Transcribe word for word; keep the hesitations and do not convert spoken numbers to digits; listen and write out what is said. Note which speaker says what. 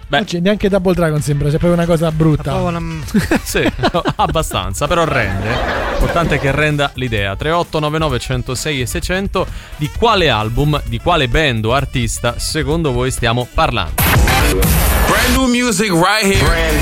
Speaker 1: Beh,
Speaker 2: Oggi neanche Double Dragon sembra, c'è proprio una cosa brutta.
Speaker 3: Una...
Speaker 1: sì, abbastanza, però rende. L'importante è che renda l'idea. tre otto nove nove uno zero sei e seicento. Di quale album, di quale band o artista secondo voi stiamo parlando?
Speaker 4: Brand new music right here.